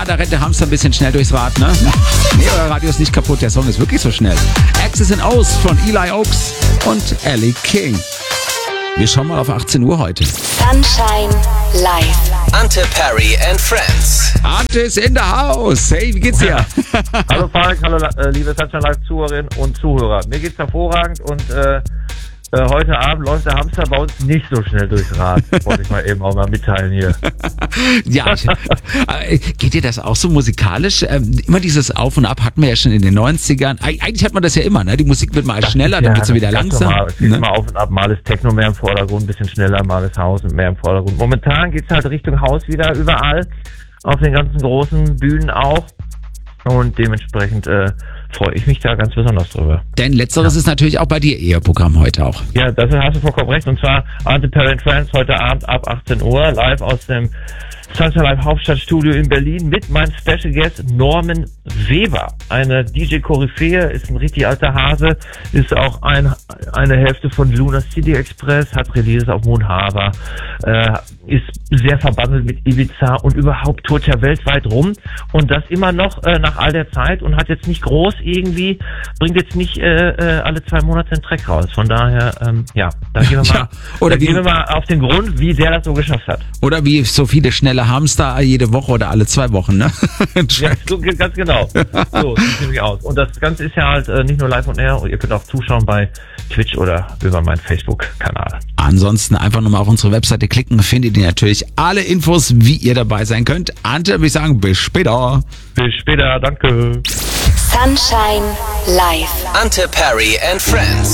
da rennt der Hamster ein bisschen schnell durchs Rad, ne? Nee, euer Radio ist nicht kaputt, der Song ist wirklich so schnell. X's and O's von Eli Oaks und Ellie King. Wir schauen mal auf 18 Uhr heute. Sunshine Live. Ante Perry and Friends. Ante ist in der Haus. Hey, wie geht's dir? Hallo Falk, hallo liebe Sunshine Live Zuhörerinnen und Zuhörer. Mir geht's hervorragend und heute Abend läuft der Hamster bei uns nicht so schnell durchs Rad. Wollte ich mal eben auch mal mitteilen hier. Ja, geht dir das auch so musikalisch? Immer dieses Auf und Ab hatten wir ja schon in den 90ern. Eigentlich hat man das ja immer, ne? Die Musik wird mal schneller, dann wird sie wieder langsam. Es geht immer auf und ab. Mal ist Techno mehr im Vordergrund, ein bisschen schneller, mal ist Haus mehr im Vordergrund. Momentan geht's halt Richtung Haus wieder überall. Auf den ganzen großen Bühnen auch. Und dementsprechend freue ich mich da ganz besonders drüber. Denn letzteres ist natürlich auch bei dir Eheprogramm heute auch. Ja, das hast du vollkommen recht. Und zwar Ante Perry and Friends heute Abend ab 18 Uhr live aus dem Sunshine Live Hauptstadtstudio in Berlin mit meinem Special Guest Norman Weber. Eine DJ-Koryphäe, ist ein richtig alter Hase, ist auch eine Hälfte von Luna City Express, hat Releases auf Moon Harbor, ist sehr verbandelt mit Ibiza und überhaupt tourt ja weltweit rum und das immer noch nach all der Zeit und hat jetzt nicht groß irgendwie, bringt jetzt nicht alle 2 Monate einen Track raus. Von daher, da gehen wir mal auf den Grund, wie der das so geschafft hat. Oder wie so viele schnelle Hamster jede Woche oder alle 2 Wochen, ne? Ja, so, ganz genau. So sieht nämlich aus. Und das Ganze ist ja halt nicht nur live on air, ihr könnt auch zuschauen bei Twitch oder über meinen Facebook-Kanal. Ansonsten einfach nochmal auf unsere Webseite klicken, findet ihr natürlich alle Infos, wie ihr dabei sein könnt. Ante, würde ich sagen, bis später. Bis später, danke. Sunshine Live. Ante Perry and Friends.